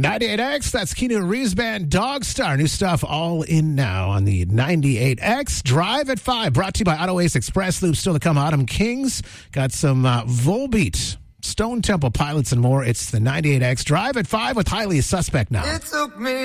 98X, that's Keanu Reeves Band, Dog Star. New stuff all in now on the 98X. Drive at 5, brought to you by Auto Ace Express Loop. Still to come, Autumn Kings. Got some Volbeat, Stone Temple Pilots, and more. It's the 98X. Drive at 5 with Highly Suspect now. It took me